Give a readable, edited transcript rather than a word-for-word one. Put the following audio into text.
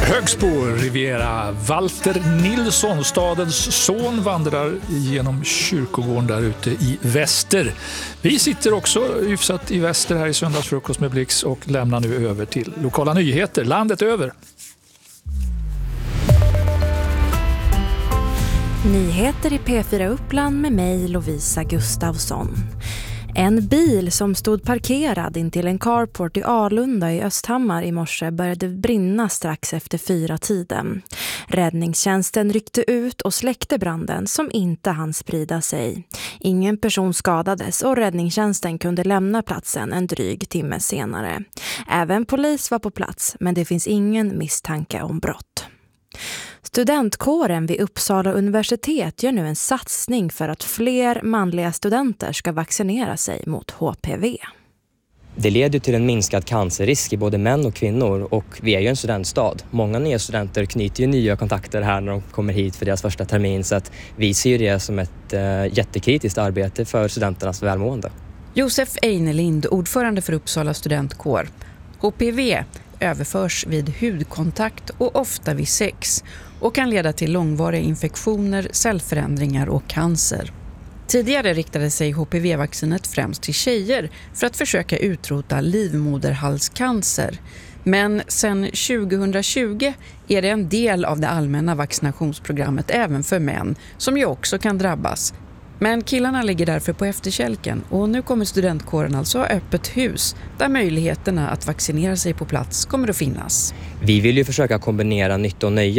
Högsbo Riviera. Walter Nilsson, stadens son, vandrar genom kyrkogården där ute i väster. Vi sitter också hyfsat i väster här i Söndagsfrukost med Blix och lämnar nu över till lokala nyheter landet över. Nyheter i P4 Uppland med mig, Lovisa Gustafsson. En bil som stod parkerad intill en carport i Alunda i Östhammar i morse började brinna strax efter 4-tiden. Räddningstjänsten ryckte ut och släckte branden som inte hann sprida sig. Ingen person skadades och räddningstjänsten kunde lämna platsen en dryg timme senare. Även polis var på plats, men det finns ingen misstanke om brott. Studentkåren vid Uppsala universitet gör nu en satsning för att fler manliga studenter ska vaccinera sig mot HPV. Det leder till en minskad cancerrisk i både män och kvinnor, och vi är ju en studentstad. Många nya studenter knyter ju nya kontakter här när de kommer hit för deras första termin, så att vi ser det som ett jättekritiskt arbete för studenternas välmående. Josef Einelind, ordförande för Uppsala studentkår. HPV överförs vid hudkontakt och ofta vid sex och kan leda till långvariga infektioner, cellförändringar och cancer. Tidigare riktade sig HPV-vaccinet främst till tjejer för att försöka utrota livmoderhalscancer. Men sedan 2020 är det en del av det allmänna vaccinationsprogrammet även för män, som ju också kan drabbas. Men killarna ligger därför på efterkälken, och nu kommer studentkåren alltså ha öppet hus där möjligheterna att vaccinera sig på plats kommer att finnas. Vi vill ju försöka kombinera nytta och nöje